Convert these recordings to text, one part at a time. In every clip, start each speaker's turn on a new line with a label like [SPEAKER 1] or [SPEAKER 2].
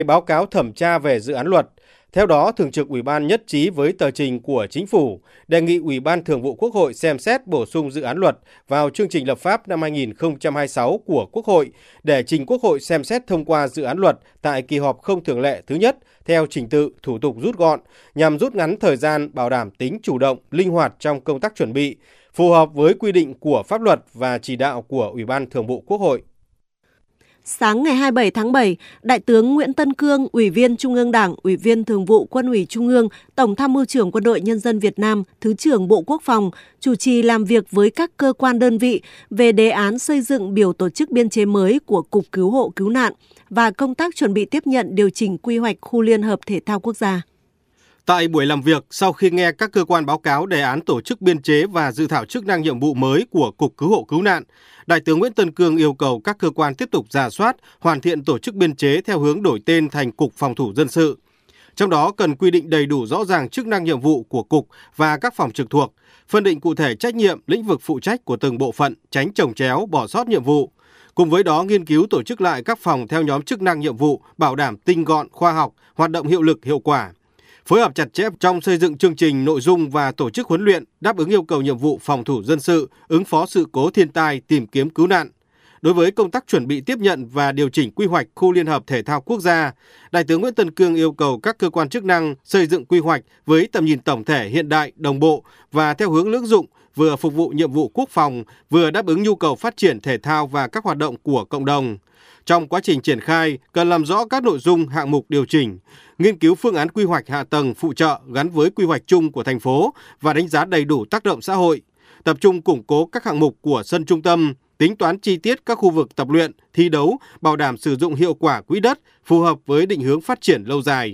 [SPEAKER 1] báo cáo thẩm tra về dự án luật. Theo đó, Thường trực Ủy ban nhất trí với tờ trình của Chính phủ, đề nghị Ủy ban Thường vụ Quốc hội xem xét bổ sung dự án luật vào chương trình lập pháp năm 2026 của Quốc hội để trình Quốc hội xem xét thông qua dự án luật tại kỳ họp không thường lệ thứ nhất theo trình tự, thủ tục rút gọn, nhằm rút ngắn thời gian, bảo đảm tính chủ động, linh hoạt trong công tác chuẩn bị, phù hợp với quy định của pháp luật và chỉ đạo của Ủy ban Thường vụ Quốc hội.
[SPEAKER 2] Sáng ngày 27 tháng 7, Đại tướng Nguyễn Tân Cương, Ủy viên Trung ương Đảng, Ủy viên Thường vụ Quân ủy Trung ương, Tổng tham mưu trưởng Quân đội Nhân dân Việt Nam, Thứ trưởng Bộ Quốc phòng, chủ trì làm việc với các cơ quan đơn vị về đề án xây dựng biểu tổ chức biên chế mới của Cục Cứu hộ Cứu nạn và công tác chuẩn bị tiếp nhận điều chỉnh quy hoạch khu liên hợp thể thao quốc gia.
[SPEAKER 1] Tại buổi làm việc, sau khi nghe các cơ quan báo cáo đề án tổ chức biên chế và dự thảo chức năng nhiệm vụ mới của Cục Cứu hộ Cứu nạn, Đại tướng Nguyễn Tân Cương yêu cầu các cơ quan tiếp tục rà soát, hoàn thiện tổ chức biên chế theo hướng đổi tên thành Cục Phòng thủ Dân sự. Trong đó cần quy định đầy đủ rõ ràng chức năng nhiệm vụ của Cục và các phòng trực thuộc, phân định cụ thể trách nhiệm, lĩnh vực phụ trách của từng bộ phận, tránh chồng chéo, bỏ sót nhiệm vụ. Cùng với đó, nghiên cứu tổ chức lại các phòng theo nhóm chức năng nhiệm vụ, bảo đảm tinh gọn, khoa học, hoạt động hiệu lực, hiệu quả. Phối hợp chặt chẽ trong xây dựng chương trình, nội dung và tổ chức huấn luyện đáp ứng yêu cầu nhiệm vụ phòng thủ dân sự, ứng phó sự cố thiên tai, tìm kiếm cứu nạn. Đối với công tác chuẩn bị tiếp nhận và điều chỉnh quy hoạch khu liên hợp thể thao quốc gia, Đại tướng Nguyễn Tân Cương yêu cầu các cơ quan chức năng xây dựng quy hoạch với tầm nhìn tổng thể hiện đại, đồng bộ và theo hướng lưỡng dụng, vừa phục vụ nhiệm vụ quốc phòng, vừa đáp ứng nhu cầu phát triển thể thao và các hoạt động của cộng đồng. Trong quá trình triển khai, cần làm rõ các nội dung, hạng mục điều chỉnh, nghiên cứu phương án quy hoạch hạ tầng phụ trợ gắn với quy hoạch chung của thành phố và đánh giá đầy đủ tác động xã hội, tập trung củng cố các hạng mục của sân trung tâm, tính toán chi tiết các khu vực tập luyện, thi đấu, bảo đảm sử dụng hiệu quả quỹ đất, phù hợp với định hướng phát triển lâu dài.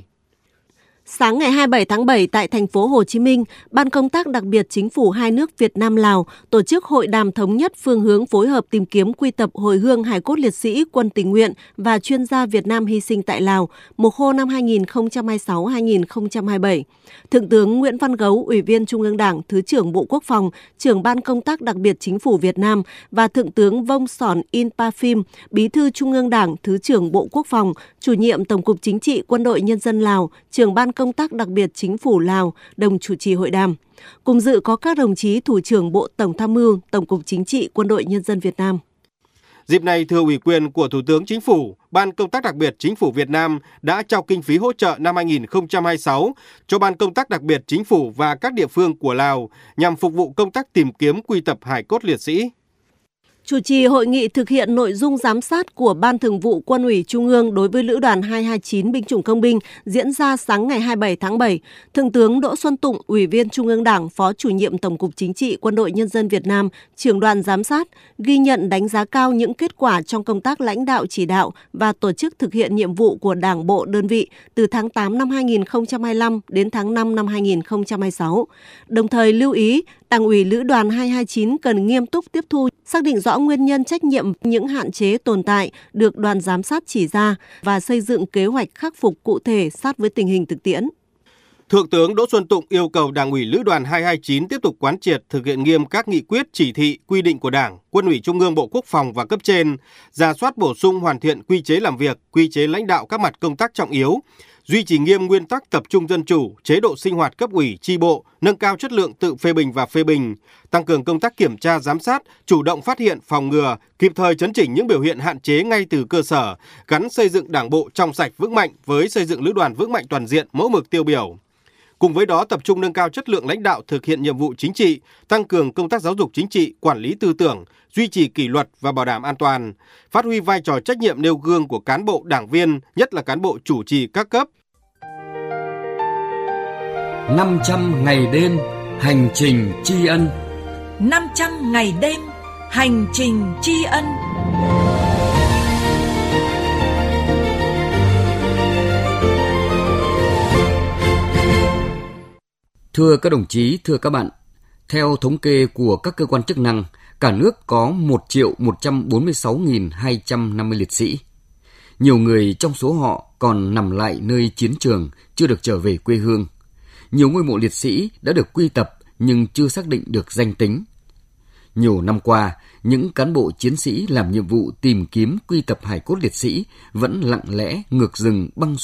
[SPEAKER 2] Sáng ngày 27 tháng 7 tại thành phố Hồ Chí Minh, Ban công tác đặc biệt Chính phủ hai nước Việt Nam Lào tổ chức hội đàm thống nhất phương hướng phối hợp tìm kiếm quy tập hồi hương hài cốt liệt sĩ quân tình nguyện và chuyên gia Việt Nam hy sinh tại Lào mùa khô năm 2026-2027. Thượng tướng Nguyễn Văn Gấu, Ủy viên Trung ương Đảng, Thứ trưởng Bộ Quốc phòng, trưởng Ban công tác đặc biệt Chính phủ Việt Nam và Thượng tướng Vông Sòn In Pa Phim, Bí thư Trung ương Đảng, Thứ trưởng Bộ Quốc phòng, Chủ nhiệm Tổng cục Chính trị Quân đội Nhân dân Lào, trưởng Ban công tác đặc biệt Chính phủ Lào đồng chủ trì hội đàm. Cùng dự có các đồng chí Thủ trưởng Bộ Tổng tham mưu, Tổng cục Chính trị Quân đội Nhân dân Việt Nam.
[SPEAKER 1] Dịp này, thừa ủy quyền của Thủ tướng Chính phủ, Ban công tác đặc biệt Chính phủ Việt Nam đã trao kinh phí hỗ trợ năm 2026 cho Ban công tác đặc biệt Chính phủ và các địa phương của Lào nhằm phục vụ công tác tìm kiếm quy tập hài cốt liệt sĩ.
[SPEAKER 2] Chủ trì hội nghị thực hiện nội dung giám sát của Ban Thường vụ Quân ủy Trung ương đối với Lữ đoàn 229 binh chủng công binh diễn ra sáng ngày 27 tháng 7, Thượng tướng Đỗ Xuân Tụng, Ủy viên Trung ương Đảng, Phó Chủ nhiệm Tổng cục Chính trị Quân đội Nhân dân Việt Nam, trưởng đoàn giám sát, ghi nhận đánh giá cao những kết quả trong công tác lãnh đạo chỉ đạo và tổ chức thực hiện nhiệm vụ của Đảng bộ đơn vị từ tháng 8 năm 2025 đến tháng 5 năm 2026. Đồng thời lưu ý, Đảng ủy Lữ đoàn 229 cần nghiêm túc tiếp thu, xác định rõ nguyên nhân trách nhiệm, những hạn chế tồn tại được đoàn giám sát chỉ ra và xây dựng kế hoạch khắc phục cụ thể sát với tình hình thực tiễn.
[SPEAKER 1] Thượng tướng Đỗ Xuân Tụng yêu cầu Đảng ủy Lữ đoàn 229 tiếp tục quán triệt thực hiện nghiêm các nghị quyết, chỉ thị, quy định của Đảng, Quân ủy Trung ương, Bộ Quốc phòng và cấp trên, rà soát bổ sung hoàn thiện quy chế làm việc, quy chế lãnh đạo các mặt công tác trọng yếu, duy trì nghiêm nguyên tắc tập trung dân chủ, chế độ sinh hoạt cấp ủy, chi bộ, nâng cao chất lượng tự phê bình và phê bình, tăng cường công tác kiểm tra giám sát, chủ động phát hiện, phòng ngừa, kịp thời chấn chỉnh những biểu hiện hạn chế ngay từ cơ sở, gắn xây dựng Đảng bộ trong sạch vững mạnh với xây dựng Lữ đoàn vững mạnh toàn diện, mẫu mực tiêu biểu. Cùng với đó tập trung nâng cao chất lượng lãnh đạo thực hiện nhiệm vụ chính trị, tăng cường công tác giáo dục chính trị, quản lý tư tưởng, duy trì kỷ luật và bảo đảm an toàn, phát huy vai trò trách nhiệm nêu gương của cán bộ đảng viên, nhất là cán bộ chủ trì các cấp.
[SPEAKER 3] 500 ngày đêm hành trình tri ân.
[SPEAKER 4] 500 ngày đêm hành trình tri ân.
[SPEAKER 3] Thưa các đồng chí, thưa các bạn, theo thống kê của các cơ quan chức năng, cả nước có 1.146.250 liệt sĩ. Nhiều người trong số họ còn nằm lại nơi chiến trường, chưa được trở về quê hương. Nhiều ngôi mộ liệt sĩ đã được quy tập nhưng chưa xác định được danh tính. Nhiều năm qua, những cán bộ chiến sĩ làm nhiệm vụ tìm kiếm quy tập hài cốt liệt sĩ vẫn lặng lẽ ngược rừng băng